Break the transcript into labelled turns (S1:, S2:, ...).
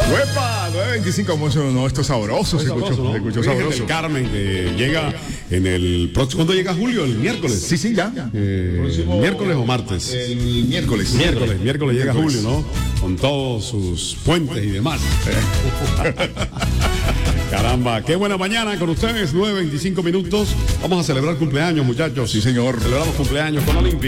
S1: ¡Uepa! 9:25, ¿cómo no? Esto es sabroso, se escuchó sabroso.
S2: El Carmen, que llega en el próximo... ¿Cuándo llega Julio? ¿El miércoles?
S1: Sí, ya.
S2: ¿Miércoles o martes?
S1: El miércoles.
S2: Miércoles llega Julio, ¿no? Con todos sus puentes y demás. Caramba, qué buena mañana con ustedes, 9:25 minutos. Vamos a celebrar cumpleaños, muchachos.
S1: Sí, señor.
S2: Celebramos cumpleaños con Olimpia.